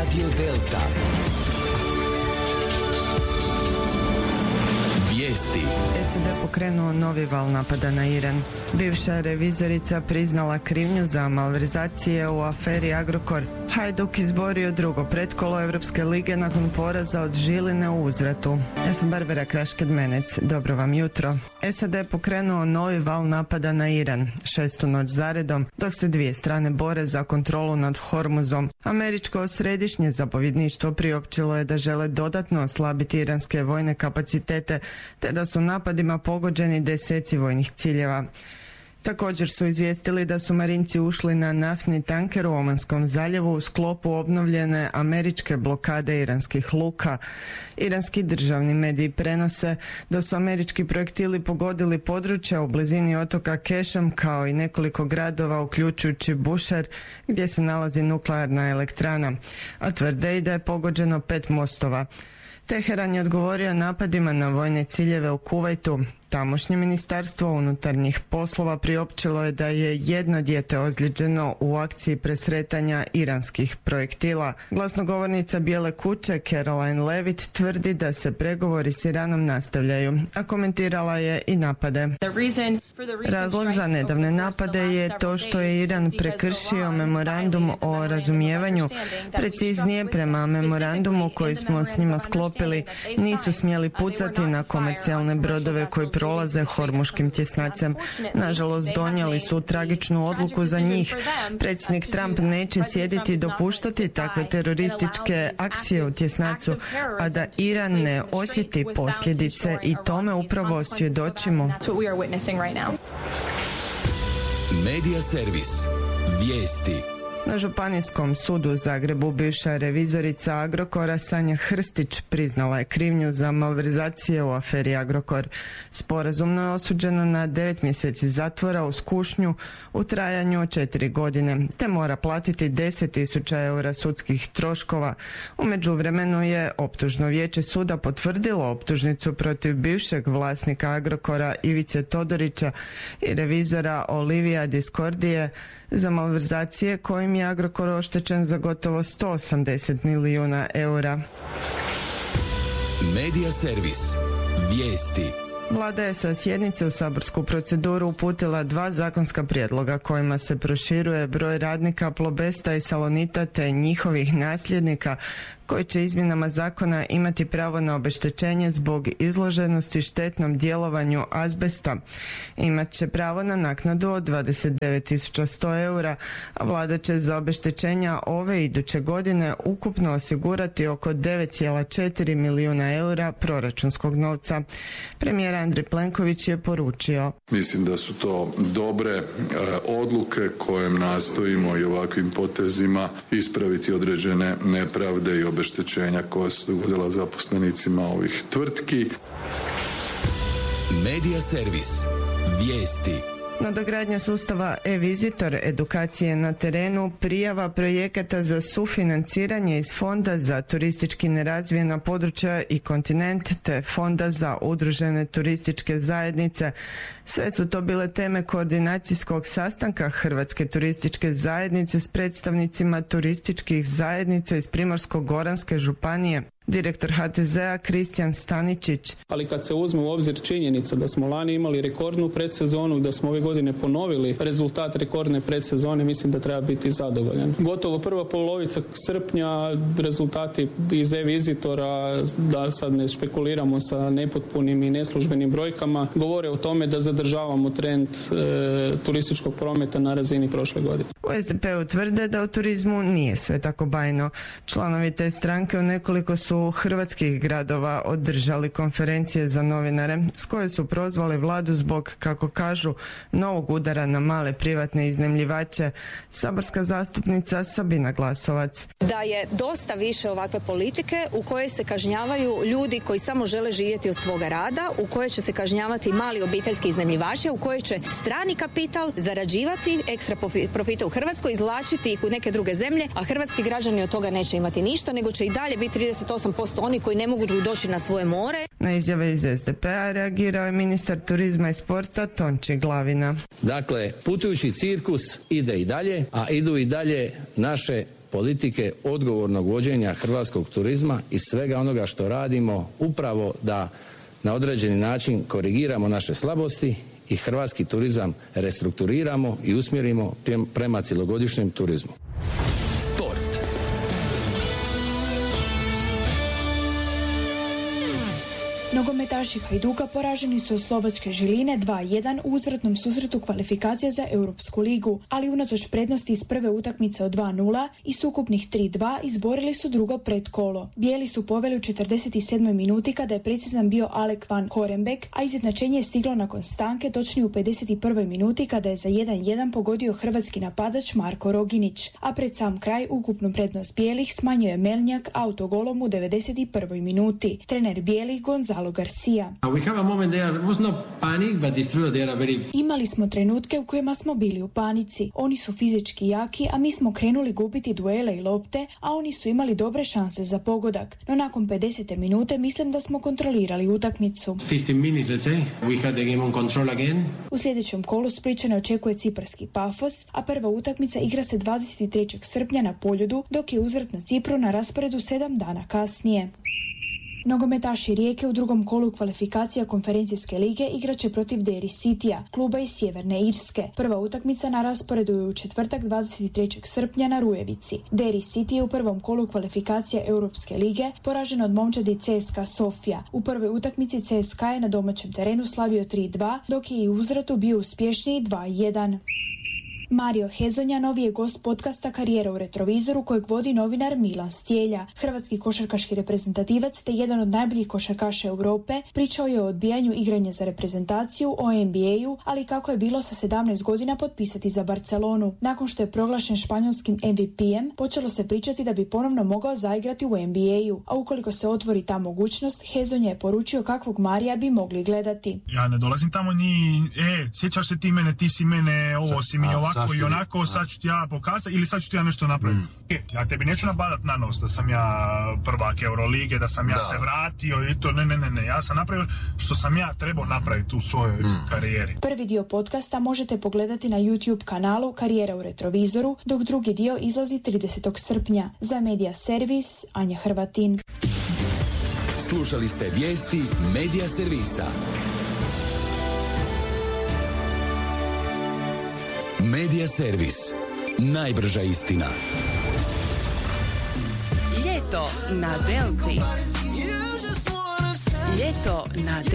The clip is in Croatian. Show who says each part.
Speaker 1: Radio Delta. Vijesti.
Speaker 2: SAD pokrenuo novi val napada na Iran. Bivša revizorica priznala krivnju za malverzacije u aferi Agrokor. Hajduk izborio drugo pretkolo Europske lige nakon poraza od Žiline u Uzvratu. Ja sam Barbara Krašked-Menec. Dobro vam jutro. SAD pokrenuo novi val napada na Iran, 6. noć zaredom, dok se dvije strane bore za kontrolu nad Hormuzom. Američko središnje zapovjedništvo priopćilo je da žele dodatno oslabiti iranske vojne kapacitete, te da su napadima pogođeni deseci vojnih ciljeva. Također su izvijestili da su marinci ušli na naftni tanker u Omanskom zaljevu u sklopu obnovljene američke blokade iranskih luka. Iranski državni mediji prenose da su američki projektili pogodili područja u blizini otoka Kešem kao i nekoliko gradova uključujući Bushehr gdje se nalazi nuklearna elektrana, a tvrde i da je pogođeno 5 mostova. Teheran je odgovorio napadima na vojne ciljeve u Kuvajtu. Tamošnje ministarstvo unutarnjih poslova priopćilo je da je jedno dijete ozlijeđeno u akciji presretanja iranskih projektila. Glasnogovornica Bijele kuće Caroline Levitt tvrdi da se pregovori s Iranom nastavljaju, a komentirala je i napade. Razlog za nedavne napade je to što je Iran prekršio memorandum o razumijevanju. Preciznije, prema memorandumu koji smo s njima sklopili, nisu smjeli pucati na komercijalne brodove koji prolaze Hormuškim tjesnacem. Nažalost, donijeli su tragičnu odluku za njih. Predsjednik Trump neće sjediti i dopuštati takve terorističke akcije u tjesnacu, a da Iran ne osjeti posljedice, i tome upravo svjedočimo.
Speaker 1: Medija servis. Vijesti.
Speaker 2: Na Županijskom sudu u Zagrebu bivša revizorica Agrokora Sanja Hrstić priznala je krivnju za malverzacije u aferi Agrokor. Sporazumno je osuđeno na 9 mjeseci zatvora uz kušnju u trajanju od 4 godine, te mora platiti 10.000 eura sudskih troškova. U međuvremenu je optužno vijeće suda potvrdilo optužnicu protiv bivšeg vlasnika Agrokora Ivice Todorića i revizora Olivija Diskordije za malverzacije kojim je Agrokor oštećen za gotovo 180 milijuna eura.
Speaker 1: Medija servis. Vijesti.
Speaker 2: Vlada je sa sjednice u saborsku proceduru uputila 2 zakonska prijedloga kojima se proširuje broj radnika Plobesta i Salonita te njihovih nasljednika koji će izmjenama zakona imati pravo na obeštećenje zbog izloženosti štetnom djelovanju azbesta. Imat će pravo na naknadu od 29.100 eura, a vlada će za obeštećenja ove iduće godine ukupno osigurati oko 9,4 milijuna eura proračunskog novca. Premijer Andrej Plenković je poručio:
Speaker 3: Mislim da su to dobre odluke kojem nastojimo i ovakvim potezima ispraviti određene nepravde i obeštećenja koja su dogodila zaposlenicima ovih tvrtki.
Speaker 1: Medija servis. Vijesti.
Speaker 2: Nadogradnja sustava e-Visitor, edukacije na terenu, prijava projekata za sufinanciranje iz Fonda za turistički nerazvijena područja i kontinent te Fonda za udružene turističke zajednice. Sve su to bile teme koordinacijskog sastanka Hrvatske turističke zajednice s predstavnicima turističkih zajednica iz Primorsko-goranske županije. Direktor HTZ-a Kristijan Staničić.
Speaker 4: Ali kad se uzme u obzir činjenica da smo lani imali rekordnu predsezonu, da smo ove godine ponovili rezultat rekordne predsezone, mislim da treba biti zadovoljan. Gotovo prva polovica srpnja, rezultati iz e-Visitora, da sad ne špekuliramo sa nepotpunim i neslužbenim brojkama, govore o tome da zadržavamo trend turističkog prometa na razini prošle godine.
Speaker 2: U SDP-u tvrde da u turizmu nije sve tako bajno. Članovi te stranke u nekoliko su hrvatskih gradova održali konferencije za novinare s koje su prozvali vladu zbog, kako kažu, novog udara na male privatne iznajmljivače. Saborska zastupnica Sabina Glasovac.
Speaker 5: Da je dosta više ovakve politike u kojoj se kažnjavaju ljudi koji samo žele živjeti od svoga rada, u kojoj će se kažnjavati mali obiteljski iznajmljivači, u kojoj će strani kapital zarađivati ekstra profite u Hrvatskoj, izvlačiti ih u neke druge zemlje, a hrvatski građani od toga neće imati ništa, nego će i dalje biti 38% oni koji ne mogu doći na svoje more.
Speaker 2: Na izjave iz SDP-a reagirao je ministar turizma i sporta Tonči Glavina.
Speaker 6: Dakle, putujući cirkus ide i dalje, a idu i dalje naše politike odgovornog vođenja hrvatskog turizma i svega onoga što radimo upravo da na određeni način korigiramo naše slabosti i hrvatski turizam restrukturiramo i usmjerimo prema cjelogodišnjem turizmu.
Speaker 1: Sport.
Speaker 7: Nogometaši Hajduka poraženi su od slovačke Žiline 2-1 u uzvratnom susretu kvalifikacija za Europsku ligu, ali unatoč prednosti iz prve utakmice od 2-0 i sukupnih 3-2 izborili su drugo predkolo. Bijeli su poveli u 47. minuti kada je precizan bio Alek van Horenbeek, a izjednačenje je stiglo nakon stanke, točnije u 51. minuti kada je za 1-1 pogodio hrvatski napadač Marko Roginić, a pred sam kraj ukupnu prednost bijelih smanjio je Melnjak autogolom u 91. minuti. Trener bijelih Gonzalo Garcia. Imali smo trenutke u kojima smo bili u panici. Oni su fizički jaki, a mi smo krenuli gubiti duele i lopte, a oni su imali dobre šanse za pogodak. No nakon 50. minute mislim da smo kontrolirali utakmicu. U sljedećem kolu Splićane očekuje ciparski Pafos, a prva utakmica igra se 23. srpnja na Poljudu, dok je uzvrat na Cipru na rasporedu 7 dana kasnije. Nogometaši Rijeke u drugom kolu kvalifikacija konferencijske lige igraće protiv Derry Cityja, kluba iz Sjeverne Irske. Prva utakmica na rasporedu je u četvrtak 23. srpnja na Rujevici. Derry City je u prvom kolu kvalifikacija Europske lige poražen od momčadi CSKA Sofija. U prvoj utakmici CSKA je na domaćem terenu slavio 3-2, dok je i u uzvratu bio uspješniji 2-1. Mario Hezonja novi je gost podcasta Karijera u retrovizoru kojeg vodi novinar Milan Stjelja. Hrvatski košarkaški reprezentativac te jedan od najboljih košarkaša Europe pričao je o odbijanju igranja za reprezentaciju, o NBA-u, ali kako je bilo sa 17 godina potpisati za Barcelonu. Nakon što je proglašen španjolskim MVP-em, počelo se pričati da bi ponovno mogao zaigrati u NBA-u, a ukoliko se otvori ta mogućnost, Hezonja je poručio kakvog Marija bi mogli gledati.
Speaker 8: Ja ne dolazim tamo ni, sjećaš se ti mene, ti si mene, ovo si mi ovako i onako, sad ću ti ja pokazati ili sad ću ti ja nešto napraviti. Ja tebi neću nabadat na nos da sam ja prvak Eurolige, da sam ja se vratio i to, ne, ja sam napravio što sam ja trebao napraviti u svojoj karijeri. Prvi dio podcasta možete pogledati na YouTube kanalu Karijera u retrovizoru, dok drugi dio izlazi 30. srpnja. Za Media Servis, Anja Hrvatin.
Speaker 1: Slušali ste vijesti Media Servisa. Media Servis. Najbrža istina.
Speaker 9: Ljeto na Delti. Ljeto na